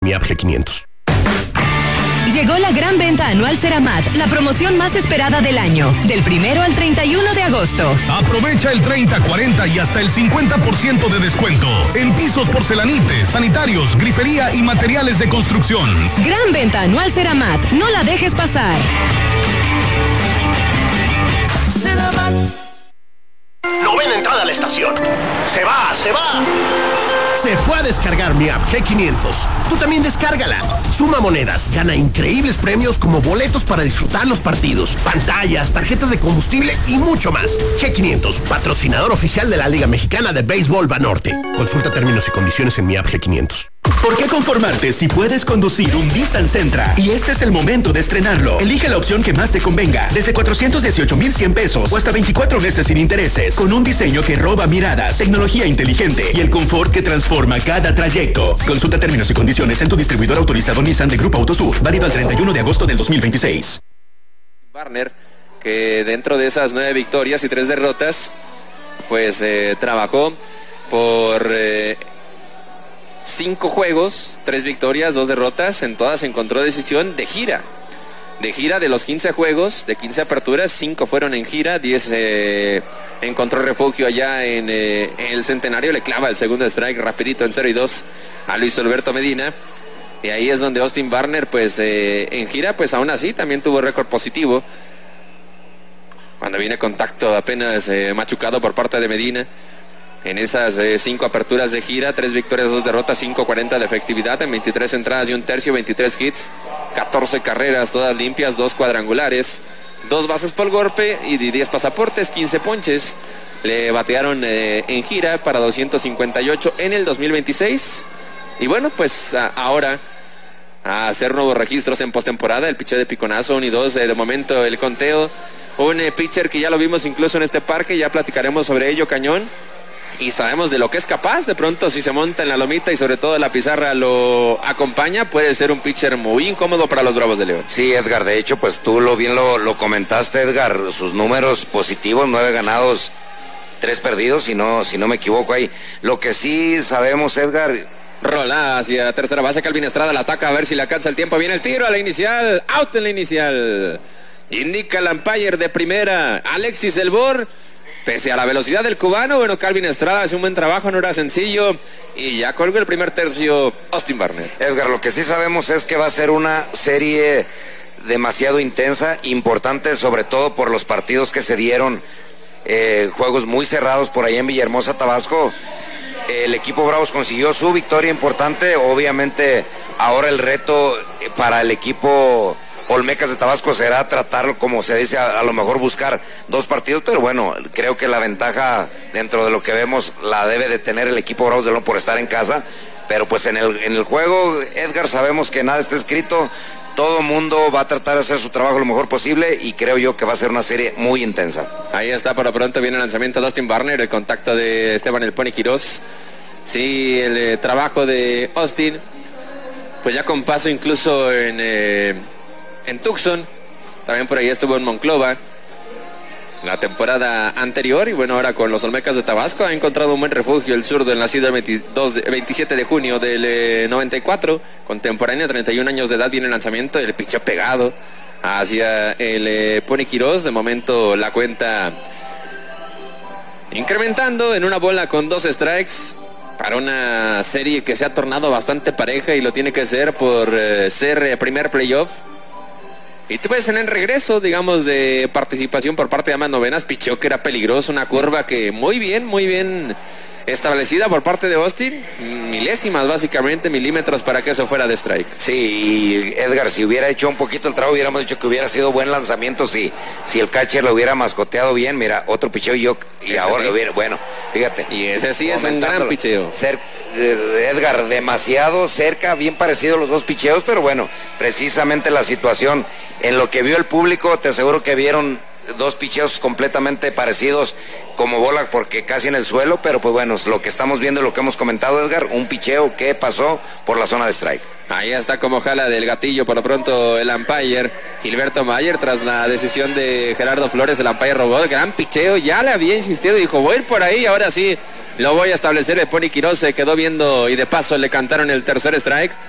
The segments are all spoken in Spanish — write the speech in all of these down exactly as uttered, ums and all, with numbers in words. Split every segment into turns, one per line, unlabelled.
Mi App G quinientos.
Llegó la gran venta anual Ceramat, la promoción más esperada del año, del primero al treinta y uno de agosto.
Aprovecha el treinta, cuarenta y hasta el cincuenta por ciento de descuento en pisos, porcelanites, sanitarios, grifería y materiales de construcción.
Gran venta anual Ceramat, no la dejes pasar.
Ceramat. Novena entrada a la estación. Se va, se va. Se fue a descargar Mi App G quinientos. Tú también descárgala. Suma monedas, gana increíbles premios como boletos para disfrutar los partidos, pantallas, tarjetas de combustible y mucho más. G quinientos, patrocinador oficial de la Liga Mexicana de Béisbol Banorte. Consulta términos y condiciones en Mi App G quinientos.
¿Por qué conformarte si puedes conducir un Nissan Sentra? Y este es el momento de estrenarlo. Elige la opción que más te convenga. Desde cuatrocientos dieciocho mil cien pesos o hasta veinticuatro meses sin intereses. Con un diseño que roba miradas, tecnología inteligente y el confort que transforma cada trayecto. Consulta términos y condiciones en tu distribuidor autorizado Nissan de Grupo Autosur. Válido al treinta y uno de agosto del dos mil veintiséis.
Barner, que dentro de esas nueve victorias y tres derrotas, pues eh, trabajó por... Eh, Cinco juegos, tres victorias, dos derrotas, en todas encontró decisión de gira. De gira de los quince juegos, de quince aperturas, cinco fueron en gira, diez eh, encontró refugio allá en, eh, en el Centenario, le clava el segundo strike rapidito en cero y dos a Luis Alberto Medina. Y ahí es donde Austin Barner, pues eh, en gira, pues aún así también tuvo récord positivo. Cuando viene contacto apenas eh, machucado por parte de Medina. En esas eh, cinco aperturas de gira, tres victorias, dos derrotas, cinco cuarenta de efectividad en veintitrés entradas y un tercio, veintitrés hits, catorce carreras, todas limpias, dos cuadrangulares, dos bases por golpe y diez pasaportes, quince ponches. Le batearon eh, en gira para doscientos cincuenta y ocho en el dos mil veintiséis. Y bueno, pues a, ahora a hacer nuevos registros en postemporada. El pitcher de piconazo, uno y dos, eh, de momento el conteo. Un eh, pitcher que ya lo vimos incluso en este parque, ya platicaremos sobre ello, Cañón. Y sabemos de lo que es capaz. De pronto, si se monta en la lomita y sobre todo la pizarra lo acompaña, puede ser un pitcher muy incómodo para los Bravos de León.
Sí, Edgar, de hecho, pues tú lo bien lo, lo comentaste, Edgar, sus números positivos, nueve ganados, tres perdidos, si no, si no me equivoco ahí. Lo que sí sabemos, Edgar...
Rola hacia tercera base, Calvin Estrada la ataca a ver si le alcanza el tiempo. Viene el tiro a la inicial, out en la inicial. Indica el umpire de primera, Alexis Elbor. Pese a la velocidad del cubano, bueno, Calvin Estrada hace un buen trabajo, no era sencillo, y ya colgó el primer tercio Austin Barner.
Edgar, lo que sí sabemos es que va a ser una serie demasiado intensa, importante sobre todo por los partidos que se dieron, eh, juegos muy cerrados por ahí en Villahermosa, Tabasco. El equipo Bravos consiguió su victoria importante, obviamente ahora el reto para el equipo Olmecas de Tabasco será tratarlo, como se dice, a, a lo mejor buscar dos partidos, pero bueno, creo que la ventaja dentro de lo que vemos la debe de tener el equipo Bravos de León por estar en casa, pero pues en el, en el juego, Edgar, sabemos que nada está escrito, todo mundo va a tratar de hacer su trabajo lo mejor posible y creo yo que va a ser una serie muy intensa.
Ahí está, por lo pronto viene el lanzamiento de Austin Barner, el contacto de Esteban El Pony Quirós, sí, el eh, trabajo de Austin, pues ya con paso incluso en... Eh, en Tucson, también por ahí estuvo en Monclova la temporada anterior y bueno, ahora con los Olmecas de Tabasco ha encontrado un buen refugio el zurdo, el nacido el veintidós de, veintisiete de junio del eh, noventa y cuatro, contemporáneo, treinta y un años de edad, viene el lanzamiento, el picho pegado hacia el eh, Pony Quirós. De momento la cuenta incrementando en una bola con dos strikes para una serie que se ha tornado bastante pareja y lo tiene que ser por eh, ser eh, primer playoff. Y tú ves en el regreso, digamos, de participación por parte de ambas novenas, pichó que era peligroso, una curva que muy bien, muy bien establecida por parte de Austin, milésimas básicamente, milímetros para que eso fuera de strike.
Sí, y Edgar, si hubiera hecho un poquito el trabajo, hubiéramos dicho que hubiera sido buen lanzamiento, si, si el catcher lo hubiera mascoteado bien, mira, otro picheo y yo, y ese ahora sí. Lo hubiera, bueno, fíjate.
Y ese sí es un gran picheo.
Ser, eh, Edgar, demasiado cerca, bien parecidos los dos picheos, pero bueno, precisamente la situación, en lo que vio el público, te aseguro que vieron dos picheos completamente parecidos como bola porque casi en el suelo, pero pues bueno, es lo que estamos viendo, lo que hemos comentado, Edgar, un picheo que pasó por la zona de strike.
Ahí está como jala del gatillo por lo pronto el umpire Gilberto Mayer tras la decisión de Gerardo Flores, el umpire robó, gran picheo, ya le había insistido, dijo voy a ir por ahí, ahora sí lo voy a establecer. El Pony Quirós se quedó viendo y de paso le cantaron el tercer strike.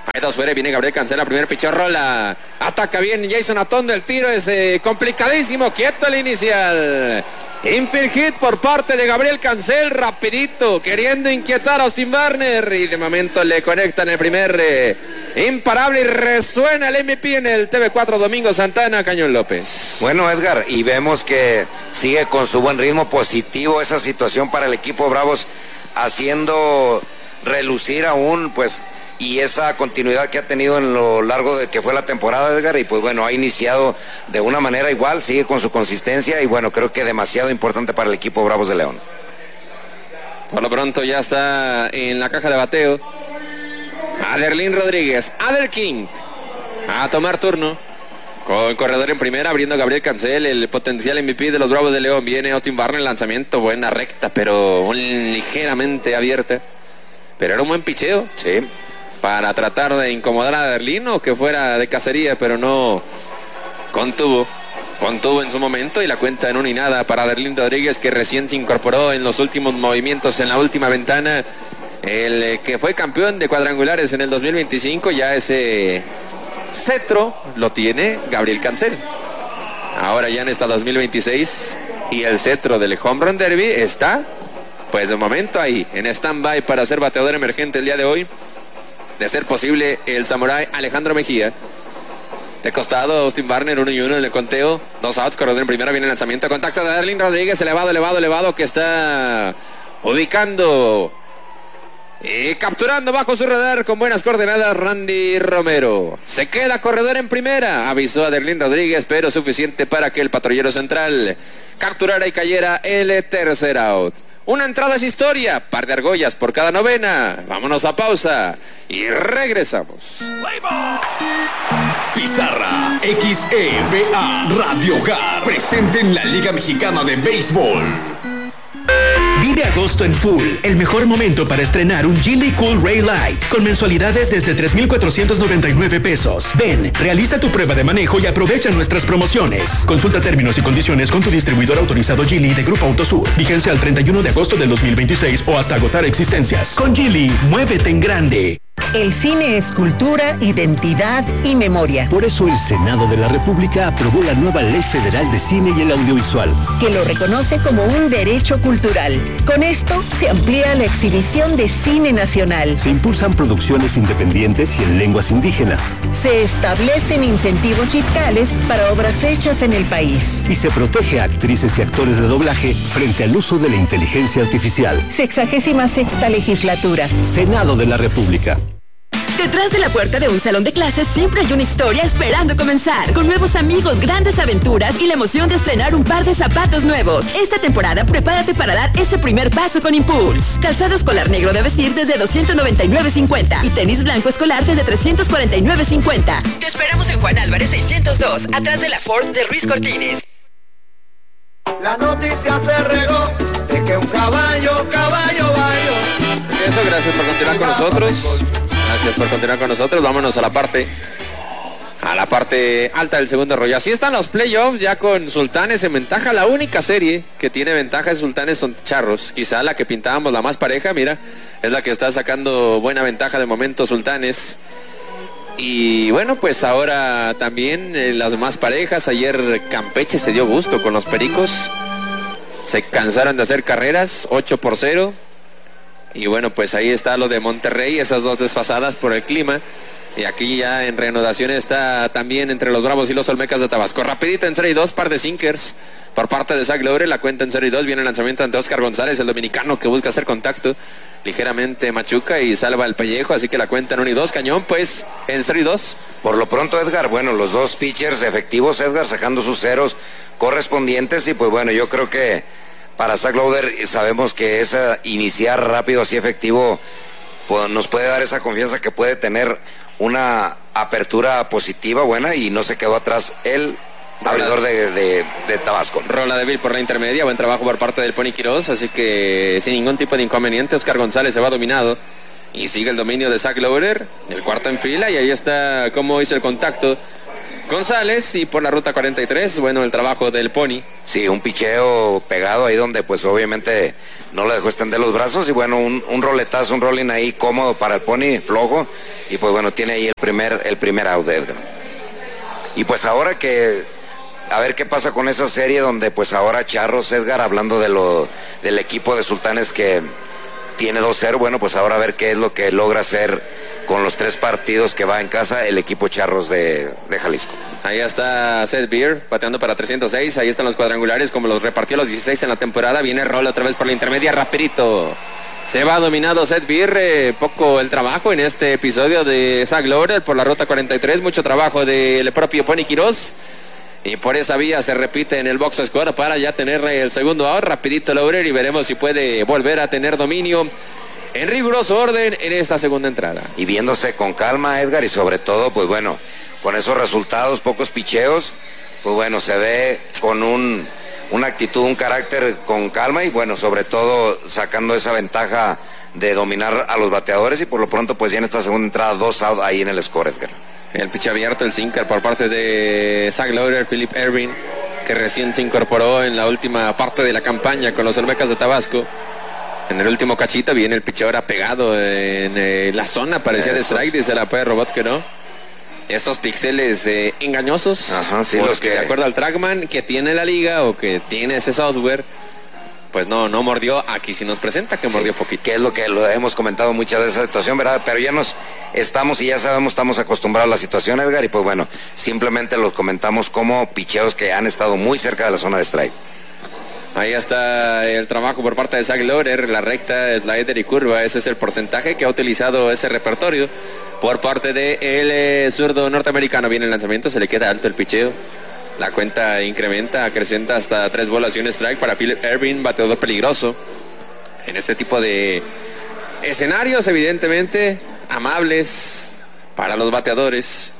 Hay dos fuera, viene Gabriel Cancel, la primer picheo, rola. Ataca bien Jason Atondo, el tiro es eh, complicadísimo, quieto el inicial. Infield hit por parte de Gabriel Cancel, rapidito, queriendo inquietar a Austin Barner. Y de momento le conectan el primer eh, imparable y resuena el M V P en el T V cuatro Domingo Santana, Cañón López.
Bueno, Edgar, y vemos que sigue con su buen ritmo positivo esa situación para el equipo Bravos, haciendo relucir aún, pues, y esa continuidad que ha tenido en lo largo de que fue la temporada, Edgar, y pues bueno, ha iniciado de una manera igual, sigue con su consistencia y bueno, creo que demasiado importante para el equipo Bravos de León.
Por lo pronto ya está en la caja de bateo Aderlín Rodríguez, Ader King, a tomar turno. Con corredor en primera, abriendo Gabriel Cancel, el potencial M V P de los Bravos de León. Viene Austin Barner, lanzamiento, buena recta, pero un, ligeramente abierta. Pero era un buen picheo.
Sí.
Para tratar de incomodar a Aderlín o que fuera de cacería, pero no contuvo. Contuvo en su momento y la cuenta en una y nada para Aderlín Rodríguez, que recién se incorporó en los últimos movimientos en la última ventana. El eh, que fue campeón de cuadrangulares en el dos mil veinticinco, ya ese cetro lo tiene Gabriel Cancel. Ahora ya en esta dos mil veintiséis y el cetro del Home Run Derby está, pues de momento ahí, en stand-by para ser bateador emergente el día de hoy. De ser posible, el samurái Alejandro Mejía. De costado, Austin Barner, uno y uno en el conteo. Dos outs, corredor en primera, viene el lanzamiento. Contacto de Aderlín Rodríguez, elevado, elevado, elevado, que está ubicando y capturando bajo su radar con buenas coordenadas Randy Romero. Se queda corredor en primera, avisó Aderlín Rodríguez, pero suficiente para que el patrullero central capturara y cayera el tercer out. Una entrada es historia, par de argollas por cada novena. Vámonos a pausa y regresamos.
Pizarra X E V A Radio Hogar presente en la Liga Mexicana de Béisbol.
Vive agosto en full, el mejor momento para estrenar un Geely Cool Ray Light con mensualidades desde tres mil cuatrocientos noventa y nueve pesos. Ven, realiza tu prueba de manejo y aprovecha nuestras promociones. Consulta términos y condiciones con tu distribuidor autorizado Geely de Grupo Autosur. Vigencia al treinta y uno de agosto del dos mil veintiséis o hasta agotar existencias. Con Geely, muévete en grande.
El cine es cultura, identidad y memoria.
Por eso el Senado de la República aprobó la nueva Ley Federal de Cine y el Audiovisual,
que lo reconoce como un derecho cultural. Con esto se amplía la exhibición de cine nacional.
Se impulsan producciones independientes y en lenguas indígenas.
Se establecen incentivos fiscales para obras hechas en el país.
Y se protege a actrices y actores de doblaje frente al uso de la inteligencia artificial.
Sexagésima sexta legislatura.
Senado de la República.
Detrás de la puerta de un salón de clases siempre hay una historia esperando comenzar. Con nuevos amigos, grandes aventuras y la emoción de estrenar un par de zapatos nuevos. Esta temporada prepárate para dar ese primer paso con Impulse. Calzado escolar negro de vestir desde doscientos noventa y nueve cincuenta y tenis blanco escolar desde trescientos cuarenta y nueve cincuenta. Te esperamos en Juan Álvarez seiscientos dos, atrás de la Ford de Ruiz Cortines.
La noticia se regó de que un caballo, caballo, bayo.
Eso, gracias por continuar con nosotros. Gracias por continuar con nosotros. Vámonos a la parte a la parte alta del segundo rollo. Así están los playoffs, ya con Sultanes en ventaja. La única serie que tiene ventaja de Sultanes son Charros. Quizá la que pintábamos la más pareja, mira, es la que está sacando buena ventaja de momento Sultanes. Y bueno, pues ahora también eh, las más parejas. Ayer Campeche se dio gusto con los Pericos. Se cansaron de hacer carreras, ocho por cero. Y bueno, pues ahí está lo de Monterrey, esas dos desfasadas por el clima. Y aquí ya en reanudación está también entre los Bravos y los Olmecas de Tabasco. Rapidito en serie dos, par de sinkers por parte de Zach Lobre. La cuenta en serie dos, viene el lanzamiento ante Oscar González, el dominicano que busca hacer contacto. Ligeramente machuca y salva el pellejo, así que la cuenta en uno y dos. Cañón, pues, en serie dos.
Por lo pronto, Edgar, bueno, los dos pitchers efectivos, Edgar, sacando sus ceros correspondientes. Y pues bueno, yo creo que para Zach Lobre sabemos que esa iniciar rápido, así efectivo, pues, nos puede dar esa confianza que puede tener una apertura positiva, buena, y no se quedó atrás el abridor de, de, de Tabasco.
Rola débil por la intermedia, buen trabajo por parte del Pony Quiroz, así que sin ningún tipo de inconveniente, Oscar González se va dominado y sigue el dominio de Zach Lobre, el cuarto en fila, y ahí está cómo hizo el contacto González, y por la ruta cuarenta y tres, bueno, el trabajo del Pony.
Sí, un picheo pegado ahí donde pues obviamente no le dejó extender los brazos y bueno, un, un roletazo, un rolling ahí cómodo para el Pony, flojo, y pues bueno, tiene ahí el primer, el primer out de Edgar. Y pues ahora que, a ver qué pasa con esa serie donde pues ahora Charros, Edgar, hablando de lo, del equipo de Sultanes que tiene dos cero, bueno, pues ahora a ver qué es lo que logra hacer con los tres partidos que va en casa el equipo Charros de, de Jalisco.
Ahí está Seth Beer, bateando para trescientos seis, ahí están los cuadrangulares, como los repartió a los dieciséis en la temporada, viene Rol otra vez por la intermedia, rapidito. Se va dominado Seth Beer, eh, poco el trabajo en este episodio de Zach Lowder por la ruta cuarenta y tres, mucho trabajo del propio Pony Quiroz. Y por esa vía se repite en el box score para ya tener el segundo out, rapidito Lowder, y veremos si puede volver a tener dominio en riguroso orden en esta segunda entrada.
Y viéndose con calma, Edgar, y sobre todo, pues bueno, con esos resultados, pocos picheos, pues bueno, se ve con un, una actitud, un carácter con calma y bueno, sobre todo sacando esa ventaja de dominar a los bateadores y por lo pronto pues ya en esta segunda entrada dos out ahí en el score, Edgar.
El pitch abierto, el sinker por parte de Zach Lowder, Philip Ervin, que recién se incorporó en la última parte de la campaña con los Olmecas de Tabasco. En el último cachito viene el pitch ahora pegado en eh, la zona, parecía de strike, dice la P Robot que no. Estos píxeles eh, engañosos,
ajá, sí,
los
los
que,
que
de acuerdo al trackman que tiene la liga o que tiene ese software, pues no, no mordió. Aquí sí nos presenta que sí, mordió poquito.
Que es lo que lo hemos comentado muchas de esa situación, ¿verdad? Pero ya nos estamos y ya sabemos, estamos acostumbrados a la situación, Edgar, y pues bueno, simplemente los comentamos como picheos que han estado muy cerca de la zona de strike.
Ahí está el trabajo por parte de Zach Lowder, la recta, slider y curva, ese es el porcentaje que ha utilizado ese repertorio por parte de el eh, zurdo norteamericano. Viene el lanzamiento, se le queda alto el picheo. La cuenta incrementa, acrecenta hasta tres bolas y un strike para Philip Ervin, bateador peligroso. En este tipo de escenarios, evidentemente, amables para los bateadores.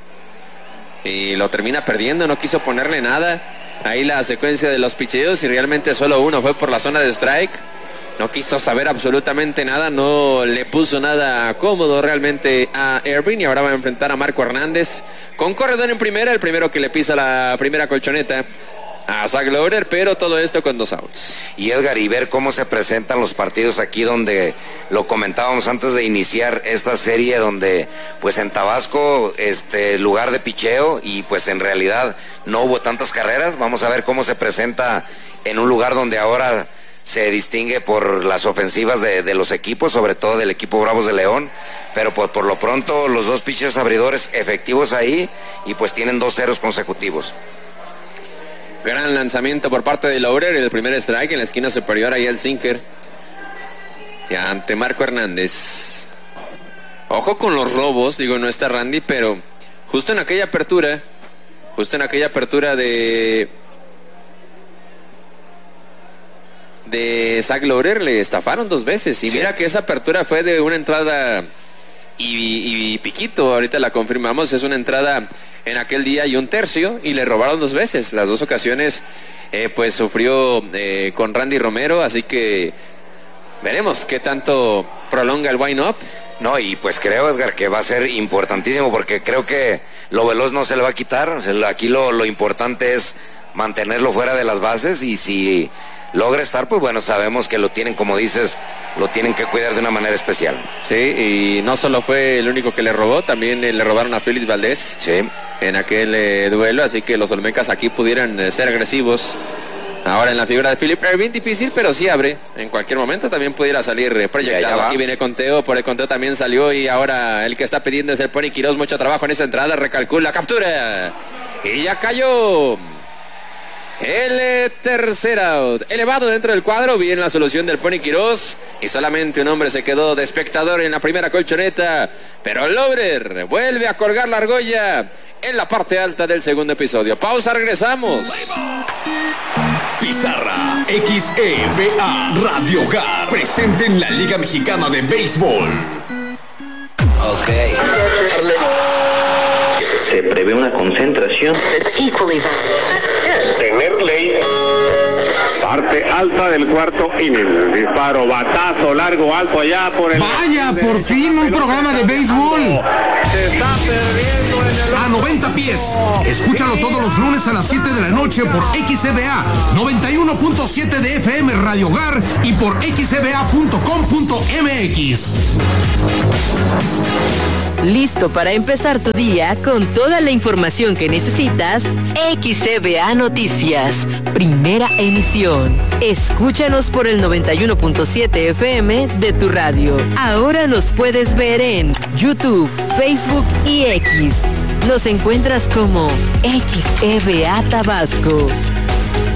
Y lo termina perdiendo, no quiso ponerle nada. Ahí la secuencia de los picheos y realmente solo uno fue por la zona de strike. No quiso saber absolutamente nada, no le puso nada cómodo realmente a Ervin y ahora va a enfrentar a Marco Hernández con corredor en primera, el primero que le pisa la primera colchoneta a Zach Lowder, pero todo esto con dos outs.
Y Edgar, y ver cómo se presentan los partidos aquí donde lo comentábamos antes de iniciar esta serie, donde pues en Tabasco, este lugar de picheo y pues en realidad no hubo tantas carreras. Vamos a ver cómo se presenta en un lugar donde ahora se distingue por las ofensivas de, de los equipos, sobre todo del equipo Bravos de León, pero pues por lo pronto los dos pitchers abridores efectivos ahí y pues tienen dos ceros consecutivos.
Gran lanzamiento por parte de Lowder, el primer strike en la esquina superior, ahí el sinker. Y ante Marco Hernández. Ojo con los robos, digo, no está Randy, pero justo en aquella apertura, justo en aquella apertura de... de Zach Lowder le estafaron dos veces. Y sí, mira que esa apertura fue de una entrada y, y piquito, ahorita la confirmamos, es una entrada en aquel día y un tercio, y le robaron dos veces. Las dos ocasiones eh, pues sufrió eh, con Randy Romero, así que veremos qué tanto prolonga el wind-up.
No, y pues creo, Edgar, que va a ser importantísimo, porque creo que lo veloz no se le va a quitar. Aquí lo, lo importante es mantenerlo fuera de las bases, y si logra estar, pues bueno, sabemos que lo tienen, como dices, lo tienen que cuidar de una manera especial.
Sí, y no solo fue el único que le robó, también eh, le robaron a Félix Valdés,
sí,
en aquel eh, duelo, así que los Olmecas aquí pudieran eh, ser agresivos. Ahora en la figura de Philip Ervin, difícil, pero sí abre. En cualquier momento también pudiera salir eh, proyectado. Aquí viene conteo, por el conteo también salió, y ahora el que está pidiendo es el Pony Quiroz. Mucho trabajo en esa entrada, recalcula, captura, y ya cayó el eh, tercer out. Elevado dentro del cuadro, viene la solución del Pony Quiroz, y solamente un hombre se quedó de espectador en la primera colchoneta, pero Lowder vuelve a colgar la argolla en la parte alta del segundo episodio. Pausa, regresamos.
Pizarra X E V A Radio Hogar, presente en la Liga Mexicana de Béisbol.
Ok. Se prevé una concentración.
Tener ley. Parte alta del cuarto inning. Disparo, batazo, largo, alto allá por el...
Vaya, por fin un programa de béisbol.
Se está perdiendo en el...
A noventa puntapiés. Escúchalo todos los lunes a las siete de la noche por X C B A noventa y uno punto siete de F M Radio Hogar y por x c b a punto com punto m x.
¿Listo para empezar tu día con toda la información que necesitas? X C B A Noticias, primera emisión. Escúchanos por el noventa y uno punto siete F M de tu radio. Ahora nos puedes ver en YouTube, Facebook y X. Nos encuentras como X C B A Tabasco.